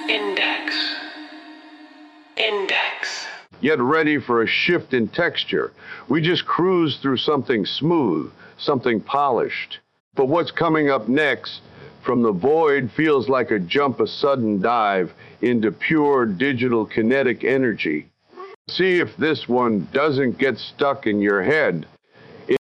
Index. Index. Get ready for a shift in texture. We just cruised through something smooth, something polished. But what's coming up next from the void feels like a jump, a sudden dive into pure digital kinetic energy. See if this one doesn't get stuck in your head.